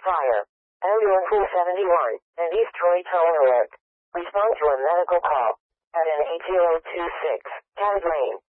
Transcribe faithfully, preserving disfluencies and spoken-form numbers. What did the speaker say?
fire. Ambulance four seventy-one, and East Troy tone alert. Respond to a medical call at an eight zero two six, Cabot Lane.